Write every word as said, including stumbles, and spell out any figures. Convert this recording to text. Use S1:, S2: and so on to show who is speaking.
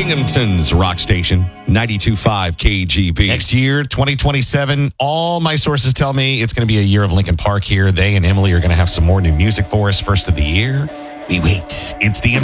S1: Binghamton's rock station, ninety-two point five K G B.
S2: Next year, twenty twenty-seven, all my sources tell me it's going to be a year of Linkin Park here. They and Emily are going to have some more new music for us first of the year. We wait. It's the